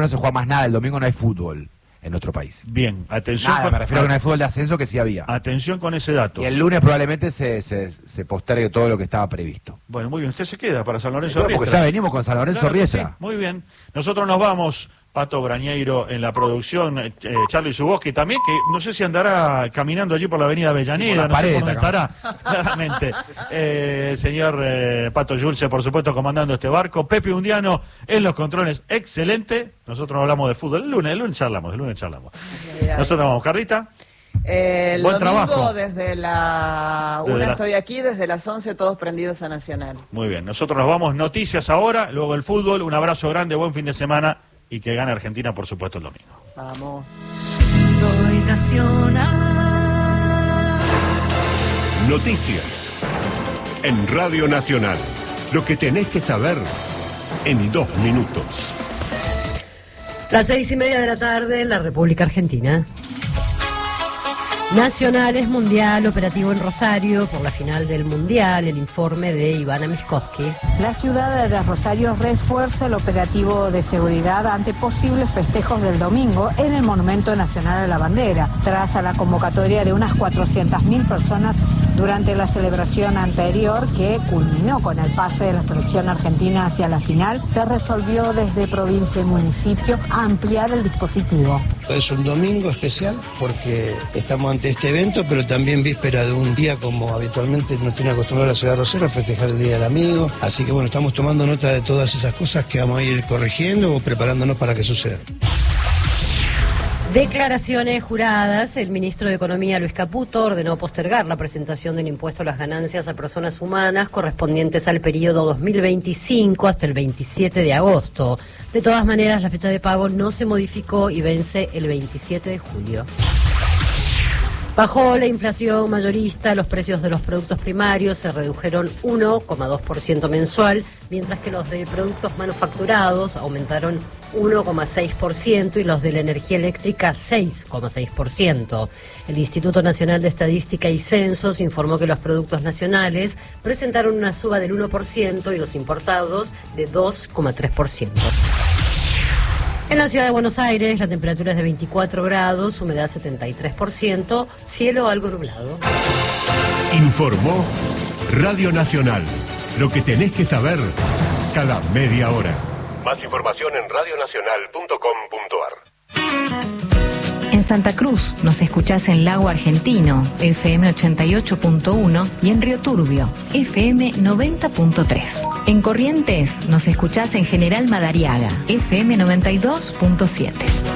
no se juega más nada, el domingo no hay fútbol en nuestro país. Bien, atención. Nada, me refiero a que no hay fútbol de ascenso, que sí había. Atención con ese dato. Y el lunes probablemente se postergue todo lo que estaba previsto. Bueno, muy bien, usted se queda para San Lorenzo Porque Riestra. ya venimos con San Lorenzo Claro que Riestra. sí, muy bien. Nosotros nos vamos, Pato Brañeiro en la producción, Charlie Zuboski también, que no sé si andará caminando allí por la avenida Avellaneda, sí, no sé por dónde estará, claramente. Señor Pato Yulce, por supuesto, comandando este barco. Pepe Undiano en los controles, excelente. Nosotros no hablamos de fútbol, el lunes charlamos. Nosotros vamos, Carlita. El Buen domingo trabajo. desde la 1 estoy aquí, desde las 11 todos prendidos a Nacional. Muy bien, nosotros nos vamos, noticias ahora, luego el fútbol, un abrazo grande, buen fin de semana y que gane Argentina, por supuesto, el domingo. Vamos. Soy Nacional. Noticias en Radio Nacional. Lo que tenés que saber en 2 minutos. Las 6:30 de la tarde en la República Argentina. Nacional es mundial, operativo en Rosario por la final del mundial, el informe de Ivana Miskowski. La ciudad de Rosario refuerza el operativo de seguridad ante posibles festejos del domingo en el Monumento Nacional de la Bandera. Tras a la convocatoria de unas 400.000 personas durante la celebración anterior, que culminó con el pase de la selección argentina hacia la final, se resolvió desde provincia y municipio ampliar el dispositivo. Es un domingo especial porque estamos ante este evento, pero también víspera de un día como habitualmente nos tiene acostumbrado la ciudad de Rosario a festejar el Día del Amigo. Así que bueno, estamos tomando nota de todas esas cosas que vamos a ir corrigiendo o preparándonos para que suceda. Declaraciones juradas. El ministro de Economía, Luis Caputo, ordenó postergar la presentación del impuesto a las ganancias a personas humanas correspondientes al periodo 2025 hasta el 27 de agosto. De todas maneras, la fecha de pago no se modificó y vence el 27 de julio. Bajó la inflación mayorista, los precios de los productos primarios se redujeron 1,2% mensual, mientras que los de productos manufacturados aumentaron 1,6% y los de la energía eléctrica 6,6%. El Instituto Nacional de Estadística y Censos informó que los productos nacionales presentaron una suba del 1% y los importados de 2,3%. En la ciudad de Buenos Aires, la temperatura es de 24 grados, humedad 73%, cielo algo nublado. Informó Radio Nacional. Lo que tenés que saber cada media hora. Más información en radionacional.com.ar. En Santa Cruz nos escuchás en Lago Argentino, FM 88.1 y en Río Turbio, FM 90.3. En Corrientes nos escuchás en General Madariaga, FM 92.7.